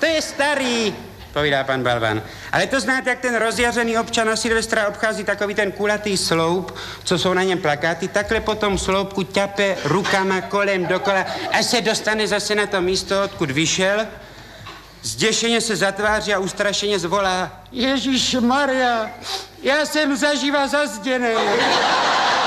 je starý, povídá pan Balvan. Ale to znáte, jak ten rozjařený občan na Silvestra obchází takový ten kulatý sloup, co jsou na něm plakáty, takhle po tom sloupku ťape rukama kolem dokola, až se dostane zase na to místo, odkud vyšel. Zděšeně se zatváří a ustrašeně zvolá: Ježíš Maria, já jsem zaživa zazděnej.